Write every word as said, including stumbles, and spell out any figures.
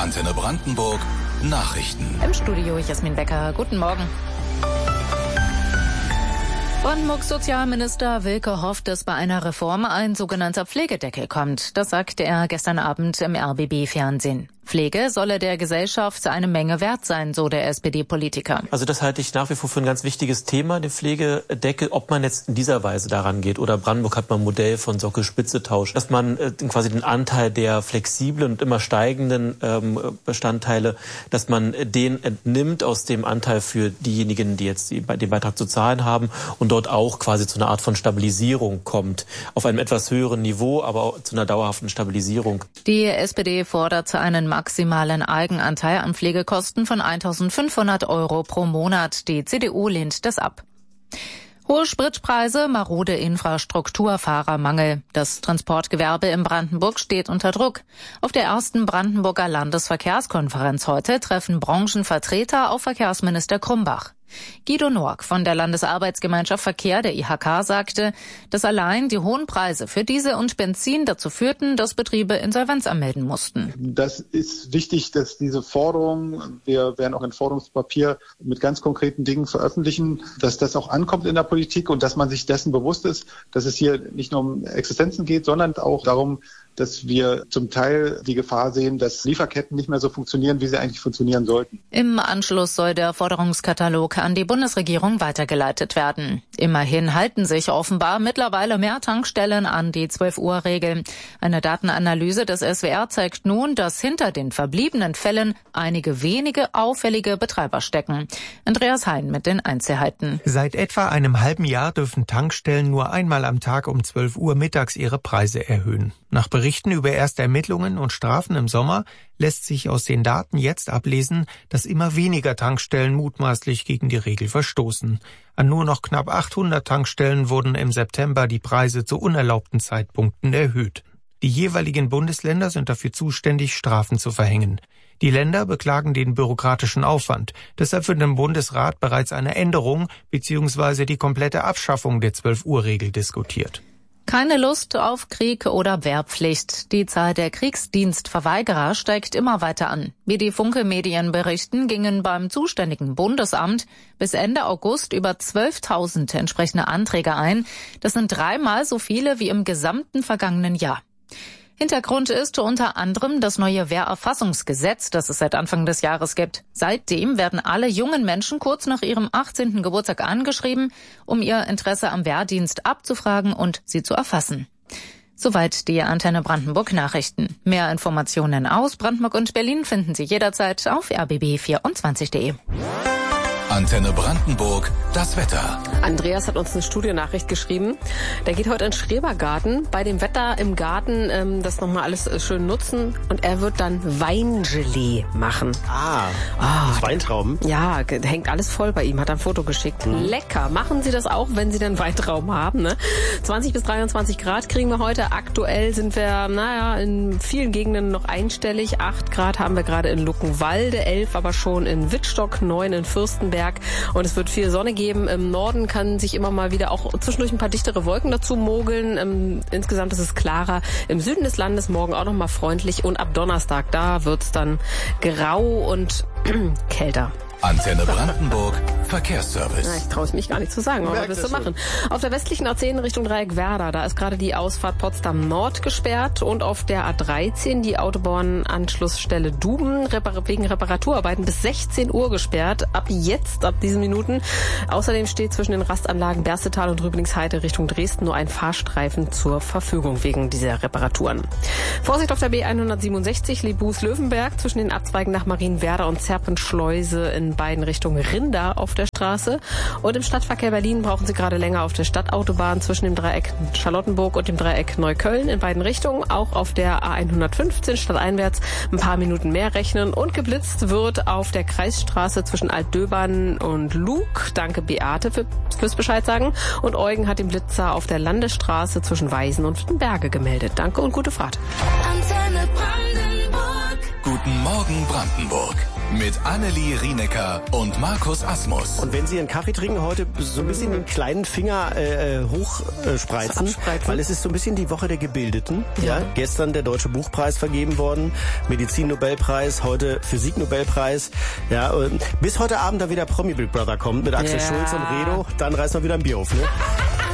Antenne Brandenburg Nachrichten. Im Studio Jasmin Becker. Guten Morgen. Brandenburgs Sozialminister Wilke hofft, dass bei einer Reform ein sogenannter Pflegedeckel kommt. Das sagte er gestern Abend im R B B-Fernsehen. Pflege solle der Gesellschaft eine Menge wert sein, so der S P D-Politiker. Also das halte ich nach wie vor für ein ganz wichtiges Thema, den Pflegedeckel, ob man jetzt in dieser Weise daran geht. Oder Brandenburg hat mal ein Modell von Sockel-Spitze-Tausch, dass man äh, quasi den Anteil der flexiblen und immer steigenden ähm, Bestandteile, dass man den entnimmt aus dem Anteil für diejenigen, die jetzt die, den Beitrag zu zahlen haben und dort auch quasi zu einer Art von Stabilisierung kommt. Auf einem etwas höheren Niveau, aber auch zu einer dauerhaften Stabilisierung. Die S P D fordert einen maximalen Eigenanteil an Pflegekosten von eintausendfünfhundert Euro pro Monat. Die C D U lehnt das ab. Hohe Spritpreise, marode Infrastruktur, Fahrermangel. Das Transportgewerbe in Brandenburg steht unter Druck. Auf der ersten Brandenburger Landesverkehrskonferenz heute treffen Branchenvertreter auf Verkehrsminister Krumbach. Guido Nork von der Landesarbeitsgemeinschaft Verkehr der I H K sagte, dass allein die hohen Preise für Diesel und Benzin dazu führten, dass Betriebe Insolvenz anmelden mussten. Das ist wichtig, dass diese Forderungen, wir werden auch ein Forderungspapier mit ganz konkreten Dingen veröffentlichen, dass das auch ankommt in der Politik und dass man sich dessen bewusst ist, dass es hier nicht nur um Existenzen geht, sondern auch darum, dass wir zum Teil die Gefahr sehen, dass Lieferketten nicht mehr so funktionieren, wie sie eigentlich funktionieren sollten. Im Anschluss soll der Forderungskatalog an die Bundesregierung weitergeleitet werden. Immerhin halten sich offenbar mittlerweile mehr Tankstellen an die zwölf Uhr Regel. Eine Datenanalyse des S W R zeigt nun, dass hinter den verbliebenen Fällen einige wenige auffällige Betreiber stecken. Andreas Hein mit den Einzelheiten. Seit etwa einem halben Jahr dürfen Tankstellen nur einmal am Tag um zwölf Uhr mittags ihre Preise erhöhen. Nach Berichten über erste Ermittlungen und Strafen im Sommer lässt sich aus den Daten jetzt ablesen, dass immer weniger Tankstellen mutmaßlich gegen die Regel verstoßen. An nur noch knapp achthundert Tankstellen wurden im September die Preise zu unerlaubten Zeitpunkten erhöht. Die jeweiligen Bundesländer sind dafür zuständig, Strafen zu verhängen. Die Länder beklagen den bürokratischen Aufwand. Deshalb wird im Bundesrat bereits eine Änderung bzw. die komplette Abschaffung der zwölf Uhr Regel diskutiert. Keine Lust auf Krieg oder Wehrpflicht. Die Zahl der Kriegsdienstverweigerer steigt immer weiter an. Wie die Funke-Medien berichten, gingen beim zuständigen Bundesamt bis Ende August über zwölftausend entsprechende Anträge ein. Das sind dreimal so viele wie im gesamten vergangenen Jahr. Hintergrund ist unter anderem das neue Wehrerfassungsgesetz, das es seit Anfang des Jahres gibt. Seitdem werden alle jungen Menschen kurz nach ihrem achtzehnten Geburtstag angeschrieben, um ihr Interesse am Wehrdienst abzufragen und sie zu erfassen. Soweit die Antenne Brandenburg Nachrichten. Mehr Informationen aus Brandenburg und Berlin finden Sie jederzeit auf r b b vierundzwanzig punkt de. Antenne Brandenburg, das Wetter. Andreas hat uns eine Studienachricht geschrieben. Der geht heute in den Schrebergarten. Bei dem Wetter im Garten ähm, das nochmal alles äh, schön nutzen. Und er wird dann Weingelee machen. Ah, ah das Weintrauben? Ja, hängt alles voll bei ihm. Hat ein Foto geschickt. Mhm. Lecker. Machen Sie das auch, wenn Sie den Weintrauben haben. Ne? zwanzig bis dreiundzwanzig Grad kriegen wir heute. Aktuell sind wir, naja, in vielen Gegenden noch einstellig. acht Grad haben wir gerade in Luckenwalde, elf aber schon in Wittstock, neun in Fürstenberg. Und es wird viel Sonne geben. Im Norden kann sich immer mal wieder auch zwischendurch ein paar dichtere Wolken dazu mogeln. Ähm, insgesamt ist es klarer. Im Süden des Landes morgen auch noch mal freundlich. Und ab Donnerstag, da wird's dann grau und kälter. Antenne Brandenburg, Verkehrsservice. Ja, ich traue es mich gar nicht zu sagen, aber was willst du machen? Auf der westlichen A zehn Richtung Dreieck Werder, da ist gerade die Ausfahrt Potsdam Nord gesperrt und auf der A dreizehn die Autobahnanschlussstelle Duben repar- wegen Reparaturarbeiten bis sechzehn Uhr gesperrt. Ab jetzt, ab diesen Minuten. Außerdem steht zwischen den Rastanlagen Berstetal und Rüblingsheide Richtung Dresden nur ein Fahrstreifen zur Verfügung wegen dieser Reparaturen. Vorsicht auf der B hundertsiebenundsechzig Libus-Löwenberg zwischen den Abzweigen nach Marienwerder und Zerpenschleuse in beiden Richtungen Rinder auf der Straße. Und im Stadtverkehr Berlin brauchen Sie gerade länger auf der Stadtautobahn zwischen dem Dreieck Charlottenburg und dem Dreieck Neukölln in beiden Richtungen. Auch auf der A hundertfünfzehn stadteinwärts ein paar Minuten mehr rechnen. Und geblitzt wird auf der Kreisstraße zwischen Altdöbern und Lug. Danke Beate für, fürs Bescheid sagen. Und Eugen hat den Blitzer auf der Landesstraße zwischen Weisen und Wittenberge gemeldet. Danke und gute Fahrt. Antenne Brandenburg. Guten Morgen Brandenburg. Mit Annelie Rienecker und Markus Asmus. Und wenn Sie einen Kaffee trinken, heute so ein bisschen den kleinen Finger äh, hochspreizen, äh, weil es ist so ein bisschen die Woche der Gebildeten. Ja. Ja. Gestern der Deutsche Buchpreis vergeben worden, Medizin-Nobelpreis, heute Physik-Nobelpreis. Ja, und bis heute Abend dann wieder Promi Big Brother kommt mit Axel ja. Schulz und Redo, dann reißen wir wieder ein Bier auf, ne?